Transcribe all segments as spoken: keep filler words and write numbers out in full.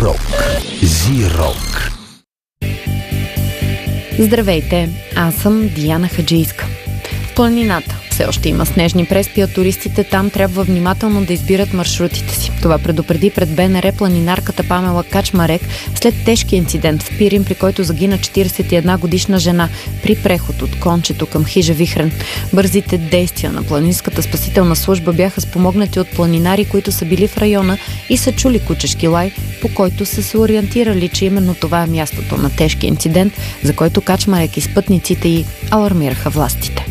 Рок. Зи-рок. Здравейте, аз съм Диана Хаджийска. В планината все още има снежни преспи, а туристите там трябва внимателно да избират маршрутите си. Това предупреди пред БНР планинарката Памела Качмарек след тежки инцидент в Пирин, при който загина четиридесет и една годишна жена при преход от Кончето към хижа Вихрен. Бързите действия на планинската спасителна служба бяха спомогнати от планинари, които са били в района и са чули кучешки лай, по който са се ориентирали, че именно това е мястото на тежки инцидент, за който Качмарек и спътниците й алармираха властите.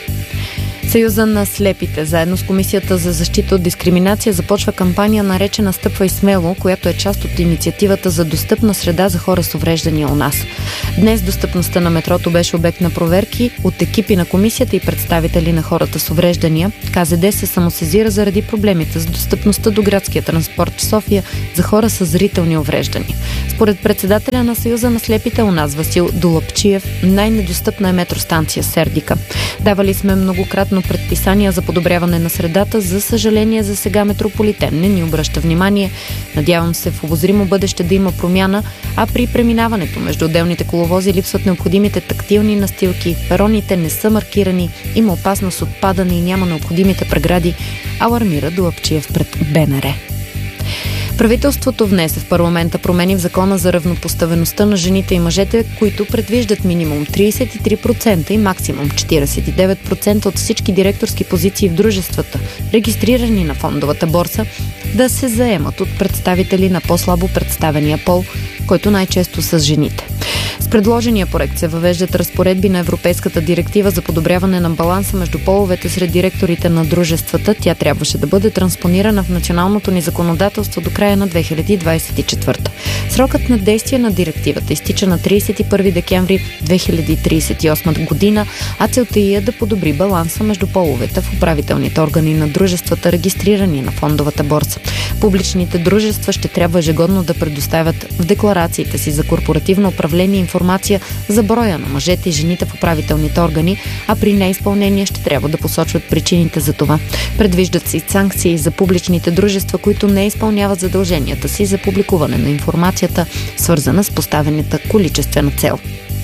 Съюза на слепите, заедно с Комисията за защита от дискриминация, започва кампания, наречена "Стъпвай смело", която е част от инициативата за достъпна среда за хора с увреждания у нас. Днес достъпността на метрото беше обект на проверки от екипи на комисията и представители на хората с увреждания. КЗД се самосезира заради проблемите с достъпността до градския транспорт в София за хора с зрителни увреждания. Според председателя на Съюза на слепите у нас, Васил Долапчиев, най-недостъпна е метростанция Сердика. Давали сме многократно предписания за подобряване на средата. За съжаление, за сега Метрополитен не ни обръща внимание. Надявам се в обозримо бъдеще да има промяна, а при преминаването между отделните коловози липсват необходимите тактилни настилки, пероните не са маркирани, има опасност от падане и няма необходимите прегради, алармира Долапчиев пред БНР. Правителството внесе в парламента промени в Закона за равнопоставеността на жените и мъжете, които предвиждат минимум тридесет и три процента и максимум четиридесет и девет процента от всички директорски позиции в дружествата, регистрирани на фондовата борса, да се заемат от представители на по-слабо представения пол, който най-често са жените. С предложения проект се въвеждат разпоредби на Европейската директива за подобряване на баланса между половете сред директорите на дружествата. Тя трябваше да бъде транспонирана в националното ни законодателство до края на две хиляди двадесет и четвърта. Срокът на действие на директивата изтича на тридесет и първи декември две хиляди тридесет и осма година, а целта ѝ е да подобри баланса между половете в управителните органи на дружествата, регистрирани на фондовата борса. Публичните дружества ще трябва ежегодно да предоставят в декларациите си за корпоративно управление информация за броя на мъжете и жените в управителните органи, а при неизпълнение ще трябва да посочват причините за това. Предвиждат се и санкции за публичните дружества, които не изпълняват задълженията си за публикуване на информацията, свързана с поставената количествена цел.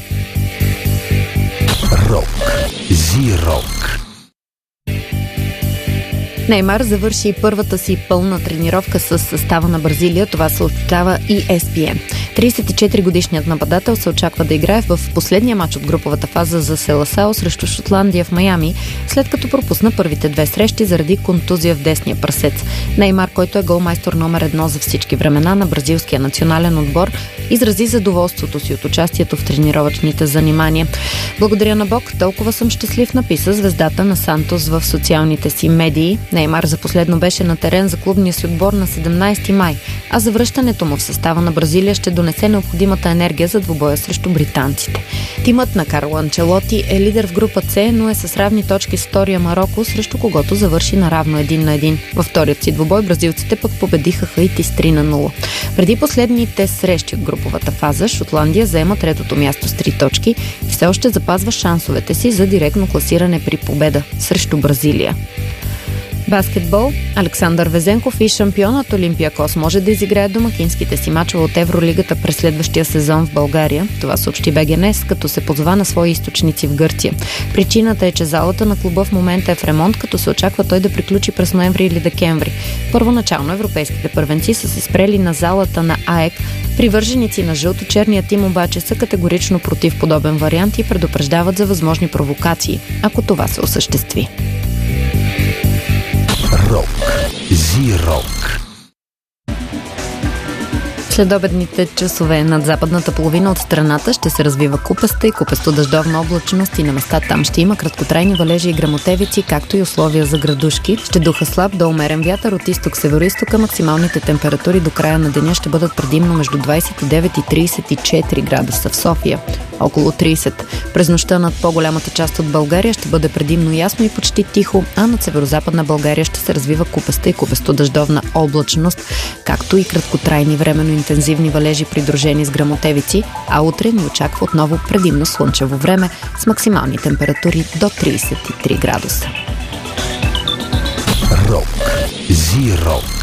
Рок. Зи-рок. Неймар завърши първата си пълна тренировка с състава на Бразилия. Това съобщава и Ес Пи Ен. тридесет и четири годишният нападател се очаква да играе в последния мач от груповата фаза за Селасао срещу Шотландия в Майами, след като пропусна първите две срещи заради контузия в десния прасец. Неймар, който е голмайстор номер едно за всички времена на бразилския национален отбор, изрази задоволството си от участието в тренировъчните занимания. "Благодаря на Бог, толкова съм щастлив", написа звездата на Сантос в социалните си медии. Неймар за последно беше на терен за клубния си отбор на седемнадесети май, а завръщането му в състава на Бразилия ще донесе необходимата енергия за двубоя срещу британците. Тимът на Карло Анчелоти е лидер в група С, но е с равни точки с втория Мароко, срещу когото завърши наравно един на един. Във вторият си двубой бразилците пък победиха Хаити с три на нула. Преди последните срещи от груповата фаза, Шотландия заема третото място с три точки и все още запазва шансовете си за директно класиране при победа срещу Бразилия. Баскетбол. Александър Везенков и шампионът Олимпиакос може да изиграят домакинските си мачове от Евролигата през следващия сезон в България. Това съобщи Бе Ге Ен Ес, като се позова на свои източници в Гърция. Причината е, че залата на клуба в момента е в ремонт, като се очаква той да приключи през ноември или декември. Първоначално европейските първенци са се спрели на залата на АЕК. Привърженици на жълто-черния тим обаче са категорично против подобен вариант и предупреждават за възможни провокации, ако това се осъществи. Рок. Зи-рок. Следобедните часове над западната половина от страната ще се развива купеста и купесто-дъждовна облачност и на места там ще има краткотрайни валежи и гръмотевици, както и условия за градушки. Ще духа слаб до умерен вятър от изток-североизтока. Максималните температури до края на деня ще бъдат предимно между двадесет и девет и тридесет и четири градуса в София. Около тридесет. През нощта над по-голямата част от България ще бъде предимно ясно и почти тихо, а над северозападна България ще се развива купеста и купесто-дъждовна облачност, както и краткотрайни временно интензивни валежи, придружени с гръмотевици, а утре ни очаква отново предимно слънчево време с максимални температури до тридесет и три градуса. Рок. Зи-рок.